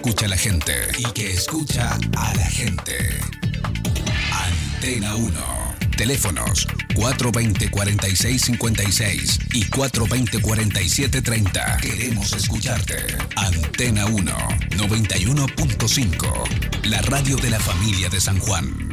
escucha a la gente y que escucha a la gente. Antena 1. Teléfonos 420-4656 y 420-4730. Queremos escucharte. Antena 1, 91.5. La radio de la familia de San Juan.